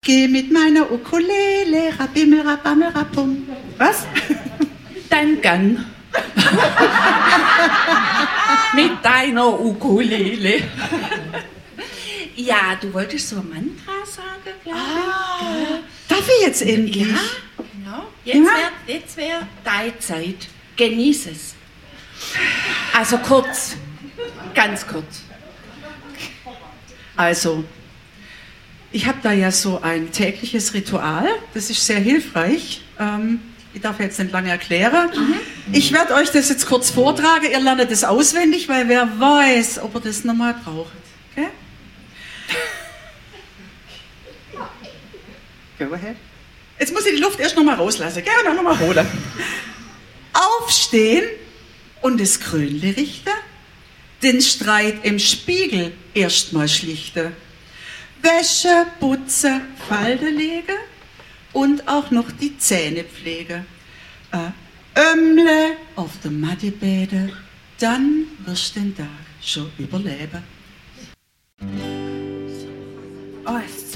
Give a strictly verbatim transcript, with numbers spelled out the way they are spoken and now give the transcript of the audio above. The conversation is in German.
geh mit meiner Ukulele, rabimmel, rabammel, rabum. Was? Dein Gang. Mit deiner Ukulele. Ja, du wolltest so ein Mantra sagen, glaube ich. Ah, darf ich jetzt endlich? Ja, genau. Jetzt Ja. wäre jetzt wär deine Zeit. Genieß es. Also kurz, ganz kurz. Also, ich habe da ja so ein tägliches Ritual, das ist sehr hilfreich. Ähm, ich darf jetzt nicht lange erklären. Mhm. Ich werde euch das jetzt kurz vortragen, ihr lernt das auswendig, weil wer weiß, ob ihr das nochmal braucht. Okay? Go ahead. Jetzt muss ich die Luft erst nochmal rauslassen, gerne nochmal holen. Aufstehen und das Krönle richten, den Streit im Spiegel erstmal schlichten, Wäsche, Putze, Falten legen und auch noch die Zähne pflegen. Äh, Ömle auf der Matte bäden, dann wirst du den Tag schon überleben. Oh,